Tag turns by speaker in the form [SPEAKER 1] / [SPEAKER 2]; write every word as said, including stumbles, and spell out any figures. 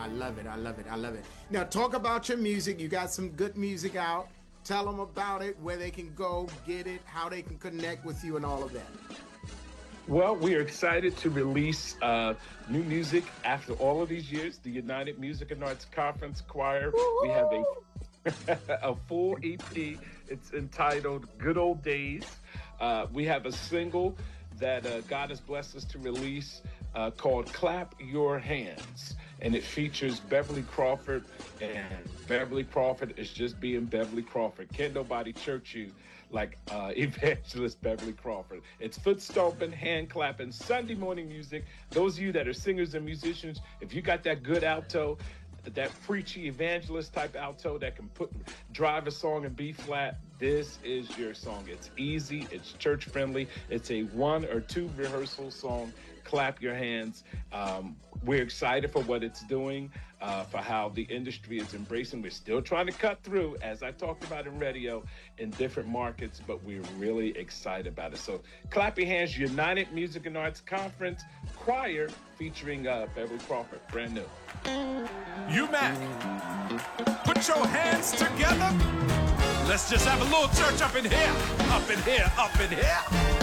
[SPEAKER 1] I love it. I love it. I love it. Now, talk about your music. You got some good music out. Tell them about it, where they can go get it, how they can connect with you, and all of that.
[SPEAKER 2] Well, we are excited to release uh, new music after all of these years. The United Music and Arts Conference Choir. Woo-hoo! We have a a full E P. It's entitled "Good Old Days." Uh, we have a single that uh, God has blessed us to release uh, called "Clap Your Hands," and it features Beverly Crawford. And Beverly Crawford is just being Beverly Crawford. Can't nobody church you like uh, Evangelist Beverly Crawford. It's foot stomping, hand clapping, Sunday morning music. Those of you that are singers and musicians, if you got that good alto, that preachy evangelist type alto that can put drive a song in B flat, this is your song. It's easy, it's church friendly, it's a one or two rehearsal song. Clap your hands. Um, we're excited for what it's doing, uh, for how the industry is embracing. We're still trying to cut through, as I talked about in radio, in different markets, but we're really excited about it. So clap your hands, United Music and Arts Conference Choir featuring uh, Beverly Crawford, brand new.
[SPEAKER 3] U M A C, put your hands together. Let's just have a little church up in here, up in here, up in here.